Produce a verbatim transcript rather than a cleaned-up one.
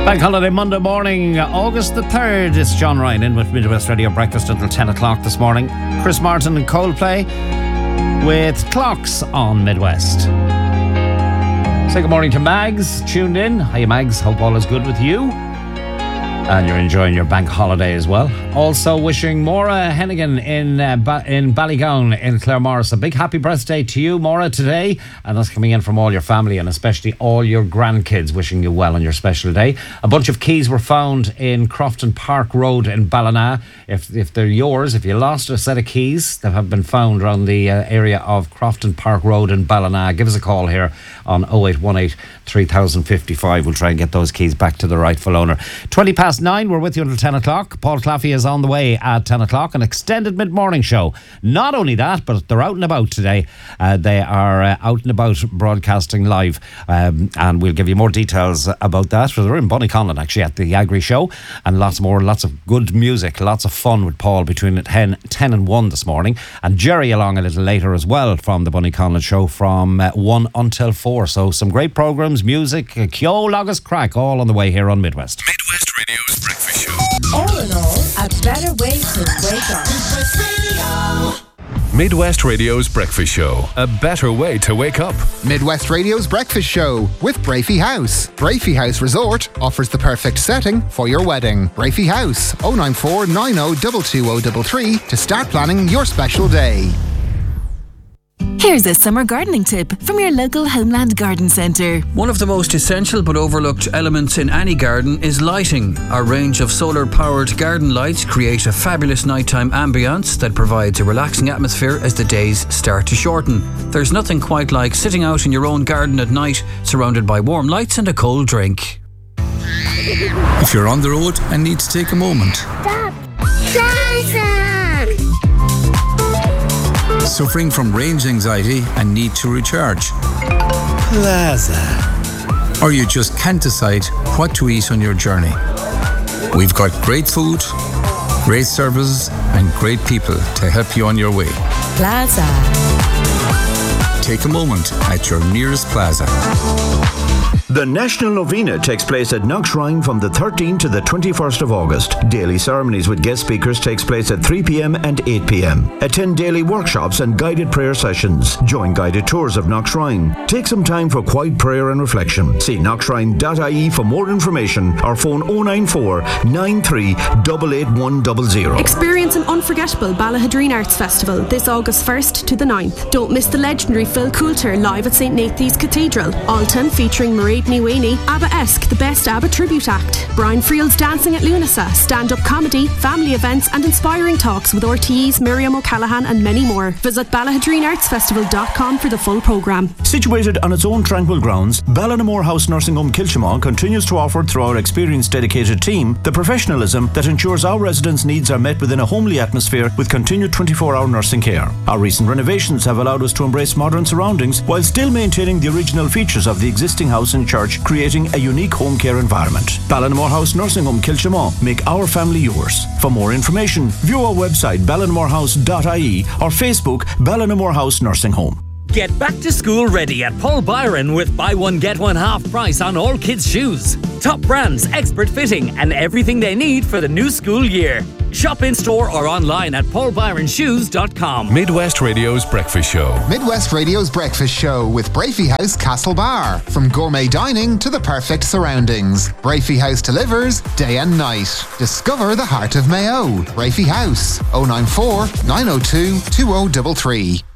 Bank holiday Monday morning, August the third. It's John Ryan in with Midwest Radio Breakfast until ten o'clock this morning. Chris Martin and Coldplay with Clocks on Midwest. Say good morning to Mags, tuned in. Hiya Mags, hope all is good with you. And you're enjoying your bank holiday as well. Also wishing Maura Hennigan in uh, ba- in Ballygown in Claremorris a big happy birthday to you, Maura, today. And that's coming in from all your family and especially all your grandkids, wishing you well on your special day. A bunch of keys were found in Crofton Park Road in Ballina. If if they're yours, if you lost a set of keys that have been found around the uh, area of Crofton Park Road in Ballina, give us a call here on oh eight one eight, three thousand fifty-five. We'll try and get those keys back to the rightful owner. twenty past nine, we're with you until ten o'clock. Paul Claffey is on the way at ten o'clock, an extended mid-morning show. Not only that, but they're out and about today. Uh, they are uh, out and about broadcasting live, um, and we'll give you more details about that. So they're in Bonnyconlon actually at the Agri Show, and lots more, lots of good music, lots of fun with Paul between ten, ten and one this morning, and Jerry along a little later as well from the Bonnyconlon Show from uh, one until four. So some great programmes, music, uh, Kyo Lagus Crack, all on the way here on Midwest. Midwest Radio's Breakfast Show. All in all, a better way to wake up. Midwest Radio. Midwest Radio's Breakfast Show. A better way to wake up. Midwest Radio's Breakfast Show with Brafey House. Brafey House Resort offers the perfect setting for your wedding. Brafey House, oh nine four nine oh two two oh three three to start planning your special day. Here's a summer gardening tip from your local Homeland Garden Centre. One of the most essential but overlooked elements in any garden is lighting. Our range of solar-powered garden lights create a fabulous nighttime ambience that provides a relaxing atmosphere as the days start to shorten. There's nothing quite like sitting out in your own garden at night, surrounded by warm lights and a cold drink. If you're on the road and need to take a moment. Stop! Plaza! Suffering from range anxiety and need to recharge. Plaza. Or you just can't decide what to eat on your journey. We've got great food, great services and great people to help you on your way. Plaza. Take a moment at your nearest Plaza. The National Novena takes place at Knockshrine from the thirteenth to the twenty-first of August. Daily ceremonies with guest speakers takes place at three p.m. and eight p.m. Attend daily workshops and guided prayer sessions. Join guided tours of Knockshrine. Take some time for quiet prayer and reflection. See knockshrine dot I E for more information or phone oh nine four, nine three eight eight one zero zero. Experience an unforgettable Ballahadreen Arts Festival this August first to the ninth. Don't miss the legendary Phil Coulter live at Saint Nathan's Cathedral. Alton featuring Mairead Niwini, ABBA-esque, the best ABBA tribute act. Brian Friel's Dancing at Lunasa, stand-up comedy, family events and inspiring talks with R T Es, Miriam O'Callaghan and many more. Visit ballahadreen arts festival dot com for the full programme. Situated on its own tranquil grounds, Ballinamore House Nursing Home Kilchimon continues to offer through our experienced dedicated team the professionalism that ensures our residents' needs are met within a homely atmosphere with continued twenty-four hour nursing care. Our recent renovations have allowed us to embrace modern surroundings while still maintaining the original features of the existing house and church, creating a unique home care environment. Ballinamore House Nursing Home Kilchimon. Make our family yours. For more information, view our website ballinamore house dot I E or Facebook Ballinamore House Nursing Home. Get back to school ready at Paul Byron with buy one get one half price on all kids' shoes. Top brands, expert fitting and everything they need for the new school year. Shop in store or online at paul byron shoes dot com. Midwest Radio's Breakfast Show. Midwest Radio's Breakfast Show with Brafey House Castle Bar. From gourmet dining to the perfect surroundings, Brafey House delivers day and night. Discover the heart of Mayo. Brafey House, oh nine four, nine oh two, two oh three three.